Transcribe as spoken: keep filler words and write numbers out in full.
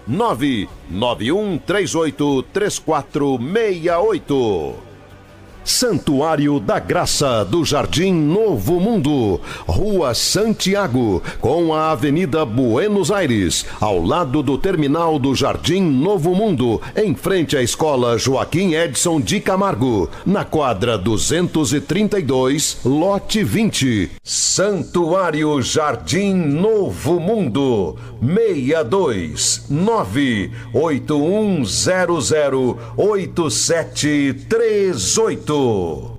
nove nove um três oito três quatro seis oito. Santuário da Graça do Jardim Novo Mundo, Rua Santiago, com a Avenida Buenos Aires, ao lado do terminal do Jardim Novo Mundo, em frente à Escola Joaquim Edson de Camargo, na quadra duzentos e trinta e dois, lote vinte. Santuário Jardim Novo Mundo, seis dois nove oito um zero zero oito sete três oito.